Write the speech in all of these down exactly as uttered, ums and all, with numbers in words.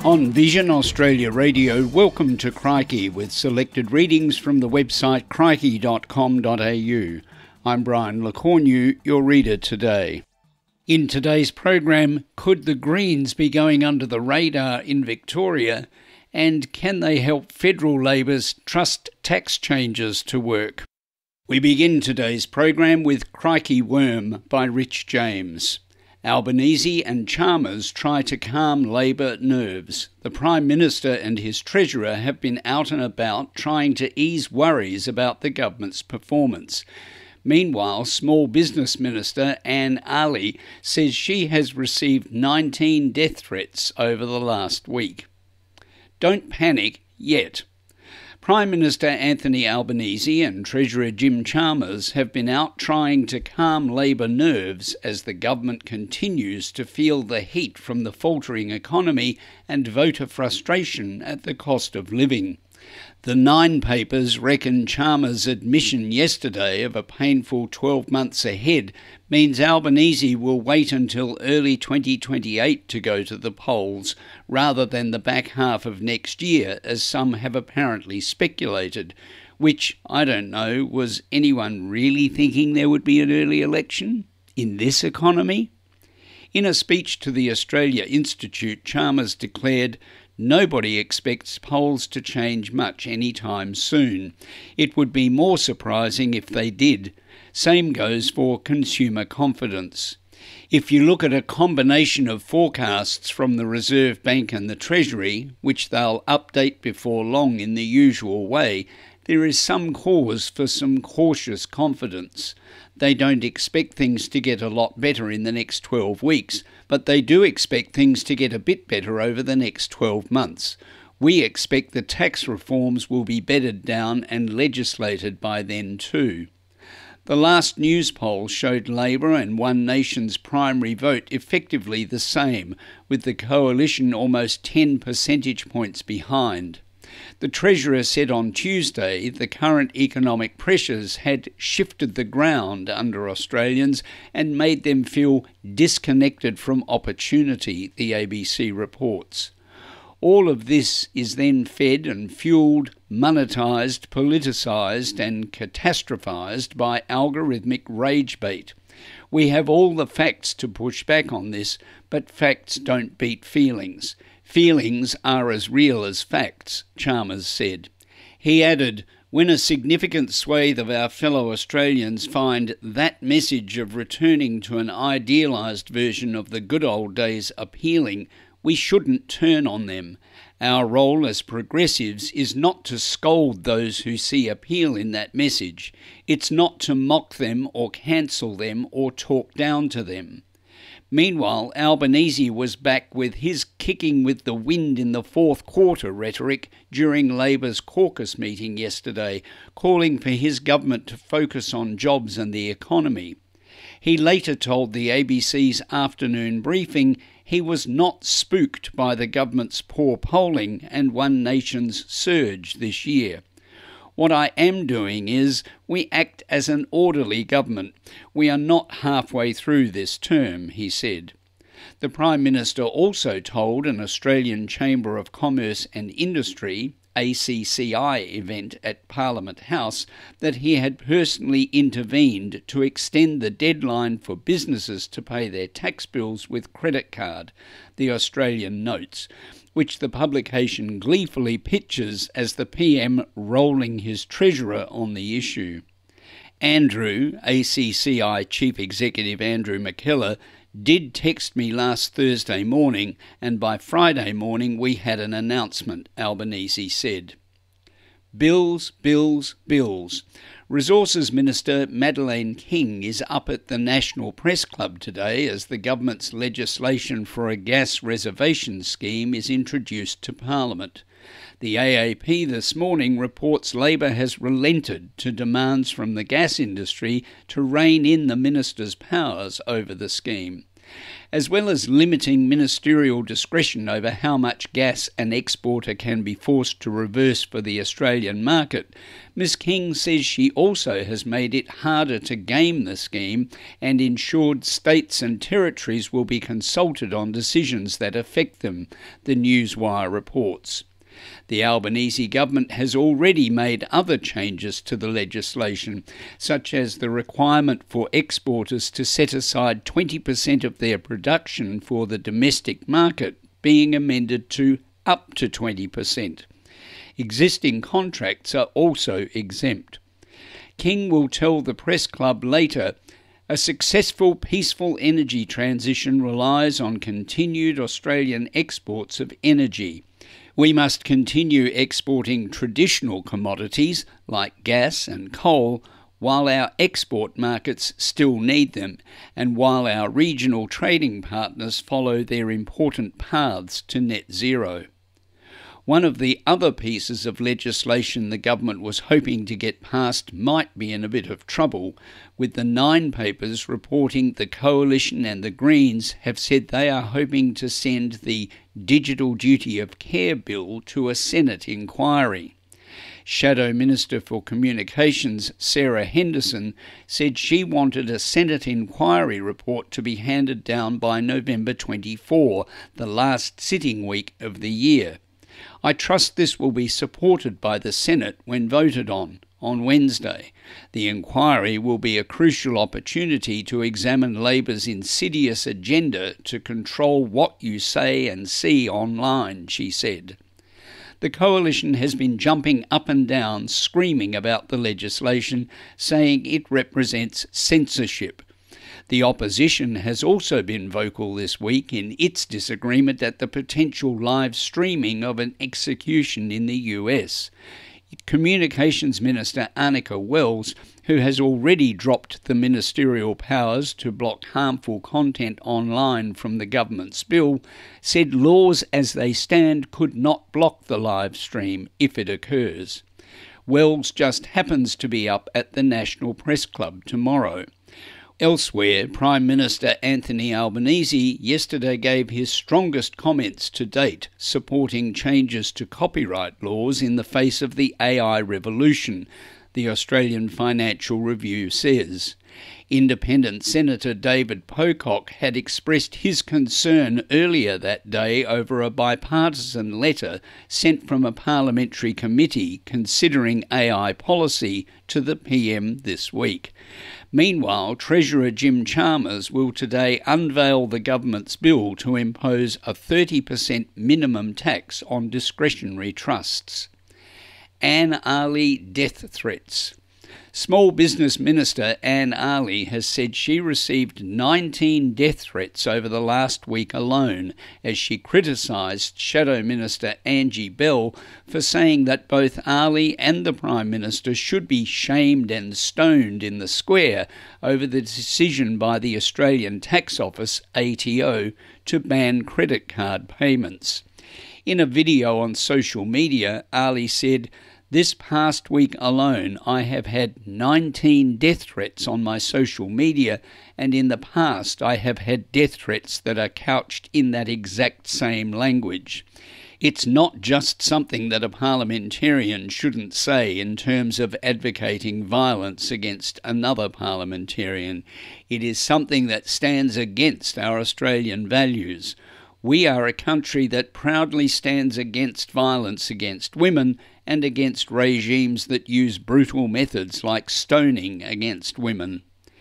On Vision Australia Radio, welcome to Crikey with selected readings from the website crikey dot com dot a u. I'm Brian LeCornu, your reader today. In today's program, could the Greens be going under the radar in Victoria, and can they help federal Labor's trust tax changes to work? We begin today's program with Crikey Worm by Rich James. Albanese and Chalmers try to calm Labor nerves. The Prime Minister and his Treasurer have been out and about trying to ease worries about the government's performance. Meanwhile, Small Business Minister Anne Aly says she has received nineteen death threats over the last week. Don't panic yet. Prime Minister Anthony Albanese and Treasurer Jim Chalmers have been out trying to calm Labor nerves as the government continues to feel the heat from the faltering economy and voter frustration at the cost of living. The Nine papers reckon Chalmers' admission yesterday of a painful twelve months ahead means Albanese will wait until early twenty twenty-eight to go to the polls, rather than the back half of next year, as some have apparently speculated. Which, I don't know, was anyone really thinking there would be an early election? In this economy? In a speech to the Australia Institute, Chalmers declared, "Nobody expects polls to change much anytime soon. It would be more surprising if they did. Same goes for consumer confidence. If you look at a combination of forecasts from the Reserve Bank and the Treasury, which they'll update before long in the usual way, there is some cause for some cautious confidence. They don't expect things to get a lot better in the next twelve weeks, but they do expect things to get a bit better over the next twelve months. We expect the tax reforms will be bedded down and legislated by then too." The last news poll showed Labor and One Nation's primary vote effectively the same, with the coalition almost ten percentage points behind. The Treasurer said on Tuesday the current economic pressures had shifted the ground under Australians and made them feel disconnected from opportunity, the A B C reports. All of this is then fed and fuelled, monetised, politicised and catastrophised by algorithmic rage bait. We have all the facts to push back on this, but facts don't beat feelings. Feelings are as real as facts, Chalmers said. He added, "When a significant swathe of our fellow Australians find that message of returning to an idealised version of the good old days appealing, we shouldn't turn on them. Our role as progressives is not to scold those who see appeal in that message. It's not to mock them or cancel them or talk down to them." Meanwhile, Albanese was back with his kicking with the wind in the fourth quarter rhetoric during Labor's caucus meeting yesterday, calling for his government to focus on jobs and the economy. He later told the A B C's afternoon briefing he was not spooked by the government's poor polling and One Nation's surge this year. "What I am doing is, we act as an orderly government. We are not halfway through this term," he said. The Prime Minister also told an Australian Chamber of Commerce and Industry, A C C I event at Parliament House, that he had personally intervened to extend the deadline for businesses to pay their tax bills with credit card, the Australian notes, which the publication gleefully pictures as the P M rolling his treasurer on the issue. Andrew, A C C I Chief Executive Andrew McKellar, did text me last Thursday morning, and by Friday morning we had an announcement, Albanese said. Bills, bills, bills. Resources Minister Madeleine King is up at the National Press Club today as the government's legislation for a gas reservation scheme is introduced to Parliament. The A A P this morning reports Labor has relented to demands from the gas industry to rein in the minister's powers over the scheme. As well as limiting ministerial discretion over how much gas an exporter can be forced to reverse for the Australian market, Miz King says she also has made it harder to game the scheme and ensured states and territories will be consulted on decisions that affect them, the Newswire reports. The Albanese government has already made other changes to the legislation, such as the requirement for exporters to set aside twenty percent of their production for the domestic market being amended to up to twenty percent. Existing contracts are also exempt. King will tell the Press Club later, "A successful, peaceful energy transition relies on continued Australian exports of energy. We must continue exporting traditional commodities like gas and coal while our export markets still need them and while our regional trading partners follow their important paths to net zero." One of the other pieces of legislation the government was hoping to get passed might be in a bit of trouble, with the Nine papers reporting the Coalition and the Greens have said they are hoping to send the Digital Duty of Care bill to a Senate inquiry. Shadow Minister for Communications Sarah Henderson said she wanted a Senate inquiry report to be handed down by November twenty-fourth, the last sitting week of the year. "I trust this will be supported by the Senate when voted on, on Wednesday. The inquiry will be a crucial opportunity to examine Labor's insidious agenda to control what you say and see online," she said. The Coalition has been jumping up and down, screaming about the legislation, saying it represents censorship. The opposition has also been vocal this week in its disagreement at the potential live streaming of an execution in the U S. Communications Minister Anika Wells, who has already dropped the ministerial powers to block harmful content online from the government's bill, said laws as they stand could not block the live stream if it occurs. Wells just happens to be up at the National Press Club tomorrow. Elsewhere, Prime Minister Anthony Albanese yesterday gave his strongest comments to date, supporting changes to copyright laws in the face of the A I revolution, the Australian Financial Review says. Independent Senator David Pocock had expressed his concern earlier that day over a bipartisan letter sent from a parliamentary committee considering A I policy to the P M this week. Meanwhile, Treasurer Jim Chalmers will today unveil the government's bill to impose a thirty percent minimum tax on discretionary trusts. Anne Ali death threats. Small Business Minister Anne Ali has said she received nineteen death threats over the last week alone as she criticised Shadow Minister Angie Bell for saying that both Ali and the Prime Minister should be shamed and stoned in the square over the decision by the Australian Tax Office, A T O, to ban credit card payments. In a video on social media, Ali said, "This past week alone, I have had nineteen death threats on my social media, and in the past I have had death threats that are couched in that exact same language." It's not just something that a parliamentarian shouldn't say in terms of advocating violence against another parliamentarian. It is something that stands against our Australian values. We are a country that proudly stands against violence against women and against regimes that use brutal methods like stoning against women.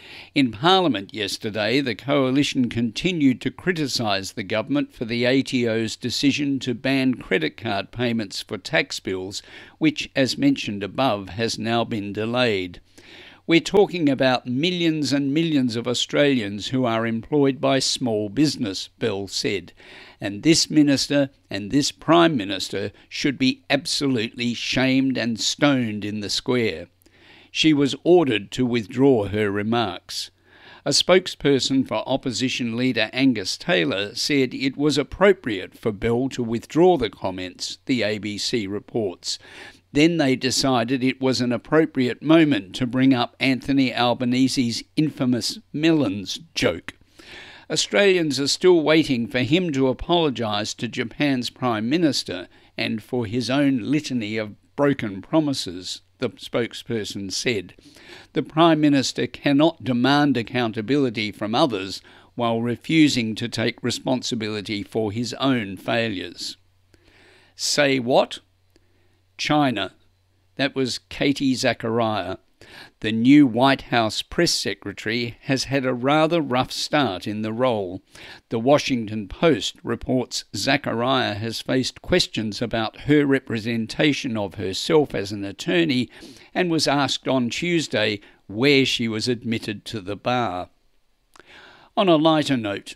In Parliament yesterday, the Coalition continued to criticise the government for the A T O's decision to ban credit card payments for tax bills, which, as mentioned above, has now been delayed. We're talking about millions and millions of Australians who are employed by small business, Bell said, and this minister and this Prime Minister should be absolutely shamed and stoned in the square. She was ordered to withdraw her remarks. A spokesperson for opposition leader Angus Taylor said it was appropriate for Bell to withdraw the comments, the A B C reports. Then they decided it was an appropriate moment to bring up Anthony Albanese's infamous melons joke. Australians are still waiting for him to apologise to Japan's Prime Minister and for his own litany of broken promises, the spokesperson said. The Prime Minister cannot demand accountability from others while refusing to take responsibility for his own failures. Say what? China. That was Katie Zachariah. The new White House press secretary has had a rather rough start in the role. The Washington Post reports Zachariah has faced questions about her representation of herself as an attorney and was asked on Tuesday where she was admitted to the bar. On a lighter note,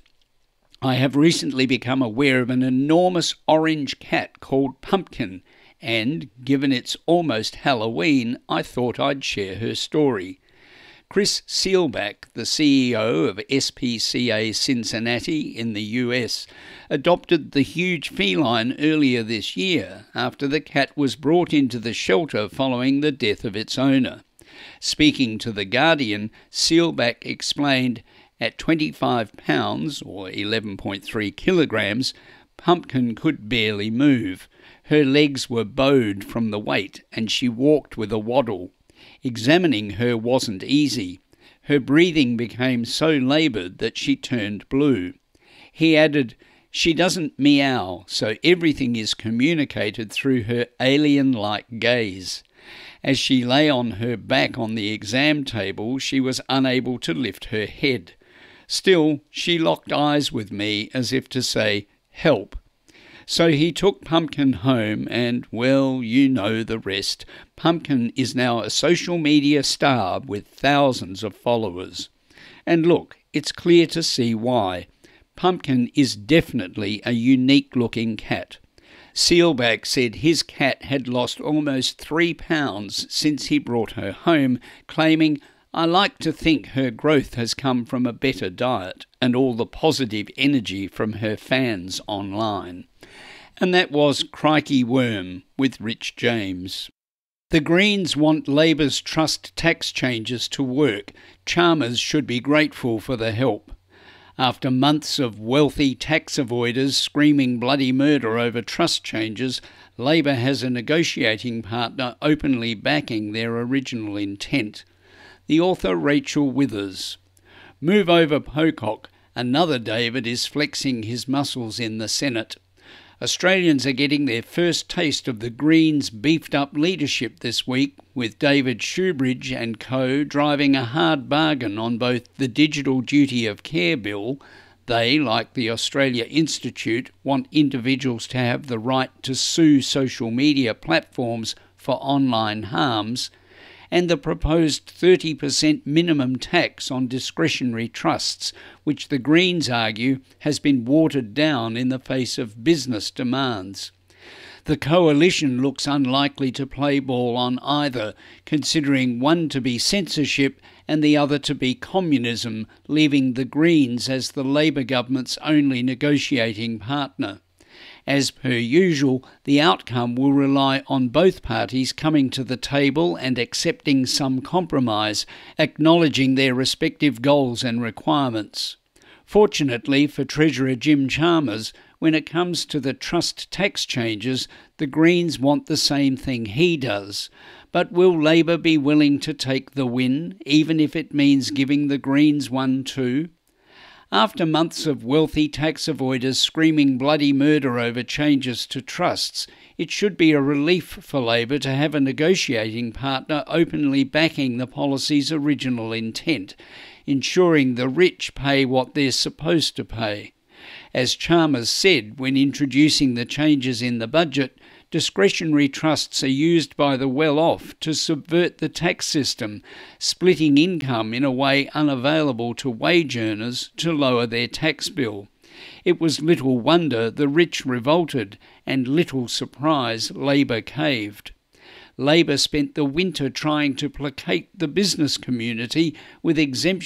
I have recently become aware of an enormous orange cat called Pumpkin, and, given it's almost Halloween, I thought I'd share her story. Chris Seelbach, the C E O of S P C A Cincinnati in the U S, adopted the huge feline earlier this year after the cat was brought into the shelter following the death of its owner. Speaking to The Guardian, Seelbach explained, at twenty-five pounds, or eleven point three kilograms, Pumpkin could barely move. Her legs were bowed from the weight, and she walked with a waddle. Examining her wasn't easy. Her breathing became so laboured that she turned blue. He added, "She doesn't meow, so everything is communicated through her alien-like gaze. As she lay on her back on the exam table, she was unable to lift her head. Still, she locked eyes with me as if to say, 'Help.' So he took Pumpkin home and, well, you know the rest. Pumpkin is now a social media star with thousands of followers. And look, it's clear to see why. Pumpkin is definitely a unique-looking cat. Seelbach said his cat had lost almost three pounds since he brought her home, claiming, "I like to think her growth has come from a better diet and all the positive energy from her fans online." And that was Crikey Worm with Rich James. The Greens want Labor's trust tax changes to work. Chalmers should be grateful for the help. After months of wealthy tax avoiders screaming bloody murder over trust changes, Labor has a negotiating partner openly backing their original intent. The author Rachel Withers. Move over Pocock. Another David is flexing his muscles in the Senate. Australians are getting their first taste of the Greens' beefed-up leadership this week, with David Shoebridge and co driving a hard bargain on both the Digital Duty of Care bill. They, like the Australia Institute, want individuals to have the right to sue social media platforms for online harms, and the proposed thirty percent minimum tax on discretionary trusts, which the Greens argue has been watered down in the face of business demands. The coalition looks unlikely to play ball on either, considering one to be censorship and the other to be communism, leaving the Greens as the Labor government's only negotiating partner. As per usual, the outcome will rely on both parties coming to the table and accepting some compromise, acknowledging their respective goals and requirements. Fortunately for Treasurer Jim Chalmers, when it comes to the trust tax changes, the Greens want the same thing he does. But will Labor be willing to take the win, even if it means giving the Greens one too? After months of wealthy tax avoiders screaming bloody murder over changes to trusts, it should be a relief for Labor to have a negotiating partner openly backing the policy's original intent, ensuring the rich pay what they're supposed to pay. As Chalmers said when introducing the changes in the budget, discretionary trusts are used by the well-off to subvert the tax system, splitting income in a way unavailable to wage earners to lower their tax bill. It was little wonder the rich revolted, and little surprise Labor caved. Labor spent the winter trying to placate the business community with exemptions